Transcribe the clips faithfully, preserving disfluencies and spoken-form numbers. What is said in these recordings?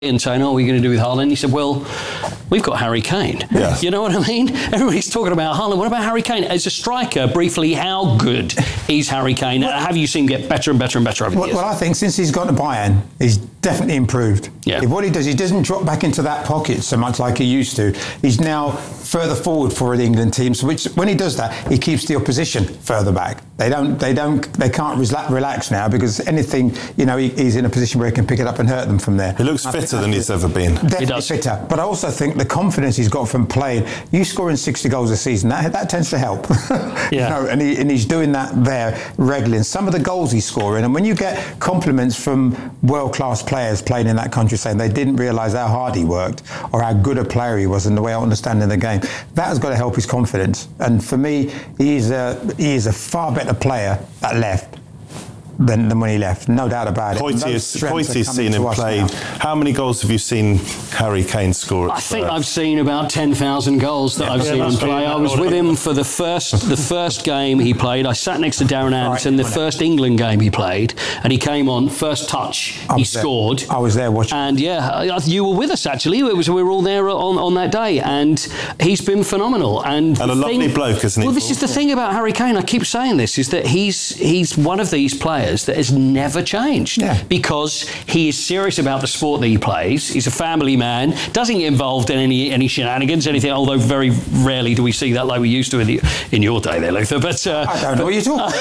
and saying, oh, what are you going to do with Haaland? He said, well, we've got Harry Kane. Yeah. You know what I mean? Everybody's talking about Haaland. What about Harry Kane? As a striker, briefly, how good is Harry Kane? Well, have you seen him get better and better and better over well, the years? Well, I think since he's got to Bayern, he's definitely improved. Yeah. If what he does, he doesn't drop back into that pocket so much like he used to. He's now further forward for the England team, so which when he does that, he keeps the opposition further back. They don't, they don't, they can't relax now because anything, you know, he, he's in a position where he can pick it up and hurt them from there. He looks fitter than he's ever been. Definitely He does. fitter, but I also think the confidence he's got from playing. You scoring sixty goals a season, that that tends to help. Yeah. You know, and he and he's doing that there regularly. And some of the goals he's scoring, and when you get compliments from world-class players playing in that country saying they didn't realise how hard he worked or how good a player he was and the way of understanding the game, that has got to help his confidence. And for me, he is a he is a far better player that left than, than when he left, no doubt about it. Coites's seen him played. How many goals have you seen Harry Kane score? I think I've seen about ten thousand goals that yeah, I've yeah, seen him play. I was with him for the first the first game he played. I sat next to Darren Anderson, right, the first England game he played, and he came on, first touch, he scored. There. I was there watching. And yeah, you were with us actually. It was, we were all there on, on that day, and he's been phenomenal. And, and a thing, lovely bloke, isn't he? Well, this is the thing about Harry Kane. I keep saying this, is that he's he's one of these players that has never changed yeah. because he is serious about the sport that he plays. He's a family man, doesn't get involved in any any shenanigans, anything, although very rarely do we see that like we used to in, the, in your day there, Luther. But uh, I don't know what you're talking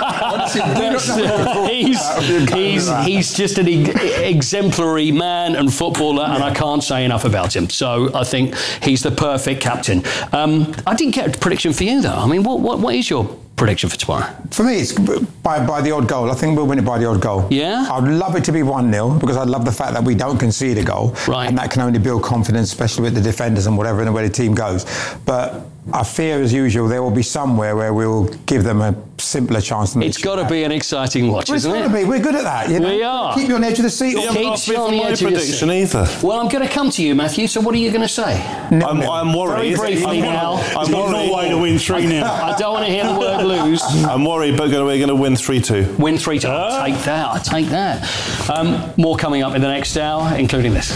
about. he's, he's, he's just an e- exemplary man and footballer, yeah. and I can't say enough about him. So I think he's the perfect captain. Um, I didn't get a prediction for you, though. I mean, what what, what is your prediction for tomorrow? For me, it's by, by the odd goal. I think we'll win it by the odd goal. Yeah? I'd love it to be one nil because I love the fact that we don't concede a goal. Right. And that can only build confidence, especially with the defenders and whatever, and the way the team goes. But I fear, as usual, there will be somewhere where we'll give them a simpler chance than It's got to be an exciting watch, well, isn't it's it? It's got to be. We're good at that. You know? We are. Keep you on the edge of the seat. You Keep asked me you on for the my edge of the prediction seat. either. Well, I'm going to come to you, Matthew. So what are you going to say? No, I'm, no. I'm worried. Very briefly I'm, now. I'm got worried. no way to win three nil. I don't want to hear the word lose. I'm worried, but we're going to win three two. Win three two. I'll take that. I'll take that. Um, more coming up in the next hour, including this.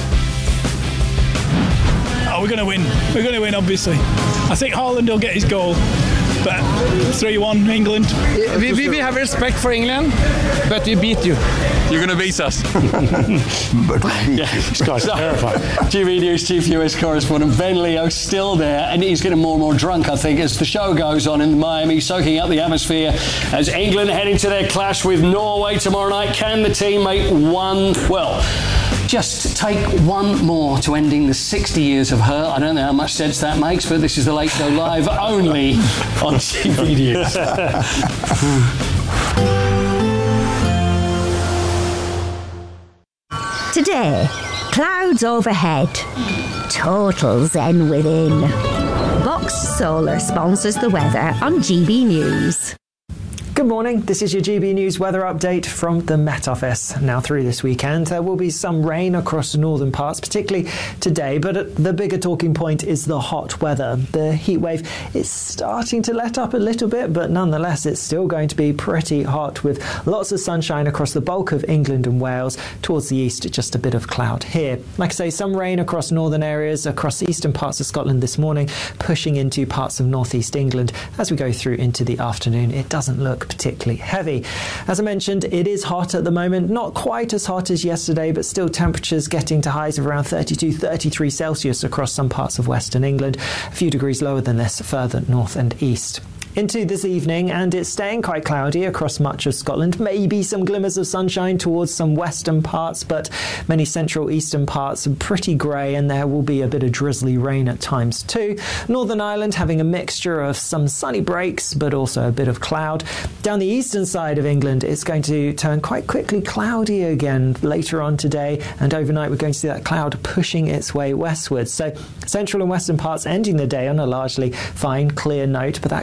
Oh, we're going to win. We're going to win, obviously. I think Haaland will get his goal. But three one England. We, we, we have respect for England, but we beat you. You're going to beat us. But yeah. This guy's terrifying. G B News Chief U S Correspondent Ben Leo still there, and he's getting more and more drunk, I think, as the show goes on in Miami, soaking up the atmosphere as England head into their clash with Norway tomorrow night. Can the team make one, well, just take one more to ending the sixty years of her? I don't know how much sense that makes, but this is the Late Show Live only on G B News. Today, clouds overhead, total zen within. Box Solar sponsors the weather on G B News. Good morning, this is your G B News weather update from the Met Office. Now through this weekend there will be some rain across the northern parts, particularly today, but the bigger talking point is the hot weather. The heat wave is starting to let up a little bit, but nonetheless it's still going to be pretty hot with lots of sunshine across the bulk of England and Wales. Towards the east, just a bit of cloud here. Like I say, some rain across northern areas, across the eastern parts of Scotland this morning, pushing into parts of northeast England. As we go through into the afternoon, it doesn't look particularly heavy. As I mentioned, it is hot at the moment, not quite as hot as yesterday, but still temperatures getting to highs of around thirty-two, thirty-three Celsius across some parts of western England, a few degrees lower than this further north and east. Into this evening, and it's staying quite cloudy across much of Scotland. Maybe some glimmers of sunshine towards some western parts, but many central eastern parts are pretty grey, and there will be a bit of drizzly rain at times too. Northern Ireland having a mixture of some sunny breaks, but also a bit of cloud. Down the eastern side of England, it's going to turn quite quickly cloudy again later on today, and overnight we're going to see that cloud pushing its way westwards. So central and western parts ending the day on a largely fine, clear note, but that cloud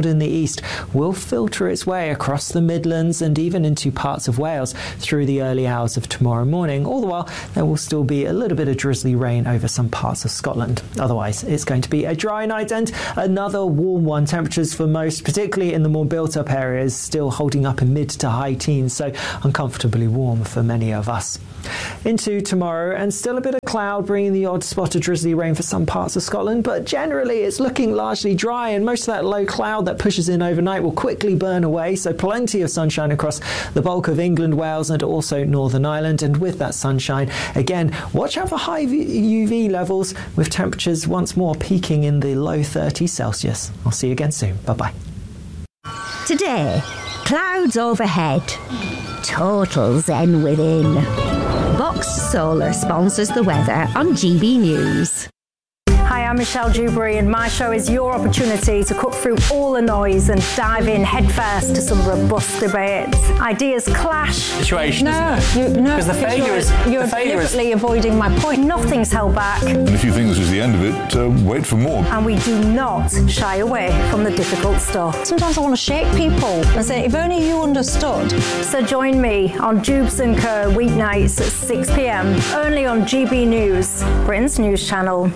cloud in the east will filter its way across the Midlands and even into parts of Wales through the early hours of tomorrow morning. All the while, there will still be a little bit of drizzly rain over some parts of Scotland. Otherwise, it's going to be a dry night and another warm one. Temperatures for most, particularly in the more built-up areas, still holding up in mid to high teens, so uncomfortably warm for many of us. Into tomorrow, and still a bit of cloud, bringing the odd spot of drizzly rain for some parts of Scotland, but generally it's looking largely dry, and most of that low cloud that pushes in overnight will quickly burn away, so plenty of sunshine across the bulk of England, Wales and also Northern Ireland. And with that sunshine, again, watch out for high U V levels, with temperatures once more peaking in the low thirties Celsius. I'll see you again soon. Bye-bye. Today, clouds overhead, total zen within. Box Solar sponsors the weather on G B News. Hi, I'm Michelle Dewberry, and my show is your opportunity to cut through all the noise and dive in headfirst to some robust debates. Ideas clash. Situation, no, isn't it? You, no, because the failure you're, is you're the failure deliberately is... avoiding my point. Nothing's held back. And if you think this is the end of it, uh, wait for more. And we do not shy away from the difficult stuff. Sometimes I want to shake people and say, if only you understood. So join me on Jubes and Kerr weeknights at six p m, only on G B News, Britain's news channel.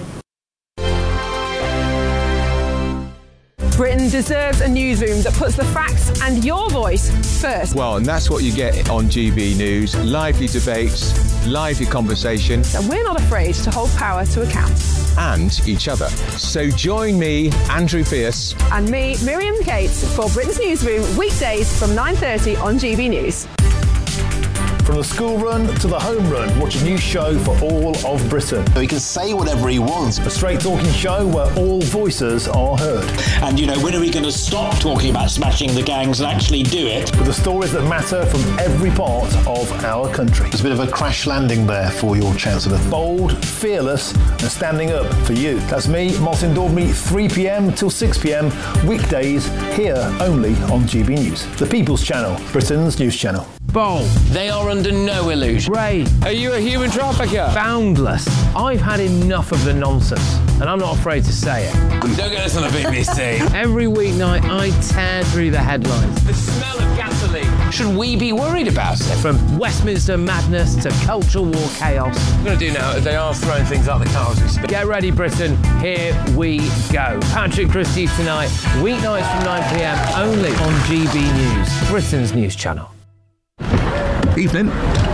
Britain deserves a newsroom that puts the facts and your voice first. Well, and that's what you get on G B News. Lively debates, lively conversation. And we're not afraid to hold power to account. And each other. So join me, Andrew Pierce. And me, Miriam Cates, for Britain's Newsroom, weekdays from nine thirty on G B News. From the school run to the home run, watch a new show for all of Britain. He can say whatever he wants. A straight talking show where all voices are heard. And, you know, when are we going to stop talking about smashing the gangs and actually do it? With the stories that matter from every part of our country. There's a bit of a crash landing there for your Chancellor. Bold, fearless and standing up for you. That's me, Martin Daubney, three p m till six p m, weekdays, here only on G B News. The People's Channel, Britain's news channel. Bold. They are under no illusion. Ray. Are you a human trafficker? Boundless. I've had enough of the nonsense, and I'm not afraid to say it. Don't get this on the B B C. Every weeknight, I tear through the headlines. The smell of gasoline. Should we be worried about it? From Westminster madness to cultural war chaos. What I'm going to do now is they are throwing things out the car as we speak. Get ready, Britain. Here we go. Patrick Christie tonight, weeknights from nine p m, only on G B News, Britain's news channel. Evening.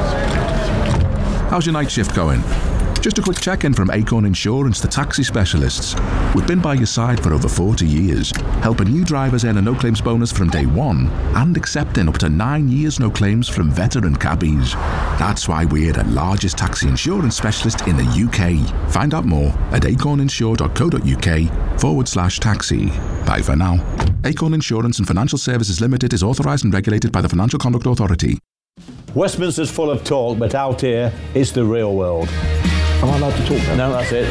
How's your night shift going? Just a quick check-in from Acorn Insurance, the taxi specialists. We've been by your side for over forty years, helping new drivers earn a no-claims bonus from day one and accepting up to nine years no claims from veteran cabbies. That's why we're the largest taxi insurance specialist in the U K. Find out more at acorninsure.co.uk forward slash taxi. Bye for now. Acorn Insurance and Financial Services Limited is authorised and regulated by the Financial Conduct Authority. Westminster's full of talk, but out here, it's the real world. Am I allowed to talk now? No, that's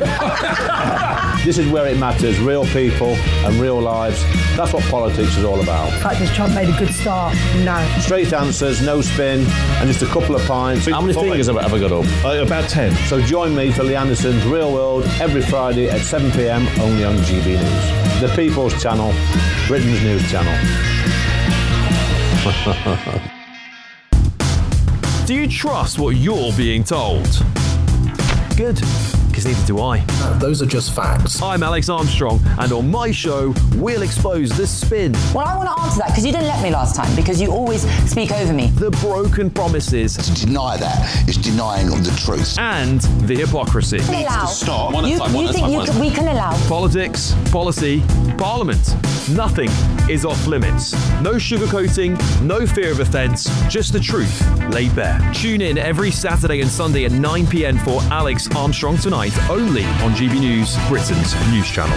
it. This is where it matters, real people and real lives. That's what politics is all about. In fact, has Trump made a good start? No. Straight answers, no spin, and just a couple of pints. How many fingers have I ever got up? Uh, about ten. So join me for Lee Anderson's Real World every Friday at seven p m, only on G B News. The People's Channel, Britain's news channel. Do you trust what you're being told? Good, because neither do I. No, those are just facts. I'm Alex Armstrong, and on my show, we'll expose the spin. Well, I want to answer that, because you didn't let me last time, because you always speak over me. The broken promises. To deny that is denying the truth. And the hypocrisy. We can allow. Stop. You, you think you can, we can allow. Politics, policy, parliament. Nothing is off limits. No sugarcoating, no fear of offence, just the truth laid bare. Tune in every Saturday and Sunday at nine p m for Alex Armstrong Tonight, only on G B News, Britain's news channel.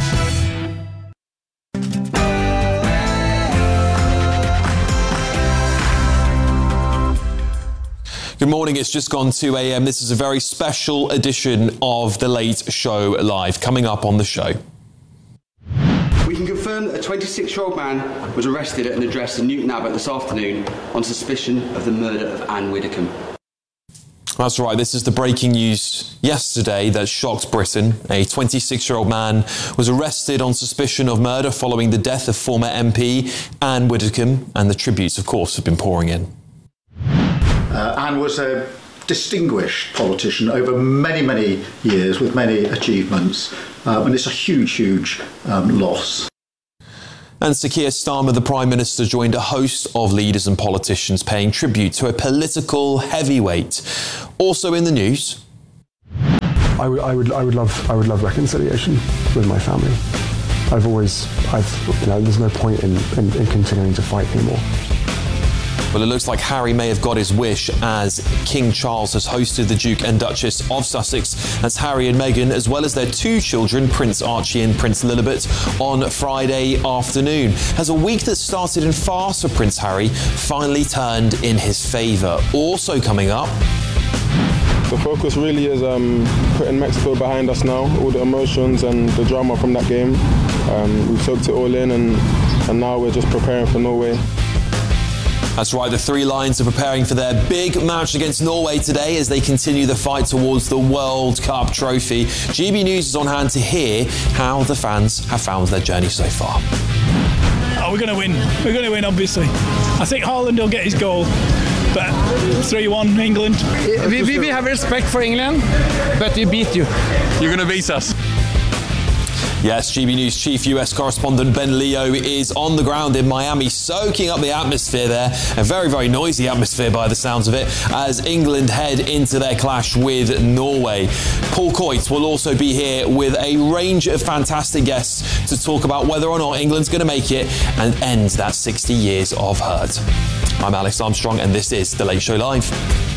Good morning, it's just gone two a m. This is a very special edition of The Late Show Live. Coming up on the show. We can confirm that a twenty-six-year-old man was arrested at an address in Newton Abbot this afternoon on suspicion of the murder of Anne Widdecombe. That's right. This is the breaking news yesterday that shocked Britain. A twenty-six-year-old man was arrested on suspicion of murder following the death of former M P Anne Widdecombe, and the tributes, of course, have been pouring in. Uh, Anne was a distinguished politician over many, many years with many achievements, uh, and it's a huge, huge um, loss. And Sir Keir Starmer, the Prime Minister, joined a host of leaders and politicians paying tribute to a political heavyweight. Also in the news, I would, I would, I would love, I would love reconciliation with my family. I've always, I've, you know, there's no point in, in, in continuing to fight anymore. well, it looks like Harry may have got his wish, as King Charles has hosted the Duke and Duchess of Sussex as Harry and Meghan, as well as their two children, Prince Archie and Prince Lilibet, on Friday afternoon. As a week that started in farce for Prince Harry finally turned in his favour. Also coming up, the focus really is um, putting Mexico behind us now, all the emotions and the drama from that game. Um, we've soaked it all in, and, and now we're just preparing for Norway. That's right, the Three Lions are preparing for their big match against Norway today as they continue the fight towards the World Cup trophy. G B News is on hand to hear how the fans have found their journey so far. Oh, we're going to win. We're going to win, obviously. I think Haaland will get his goal. But three one England. We, we, we have respect for England, but we beat you. You're going to beat us. Yes, G B News chief U S correspondent Ben Leo is on the ground in Miami, soaking up the atmosphere there. A very, very noisy atmosphere by the sounds of it, as England head into their clash with Norway. Paul Coit will also be here with a range of fantastic guests to talk about whether or not England's going to make it and end that sixty years of hurt. I'm Alex Armstrong, and this is The Late Show Live.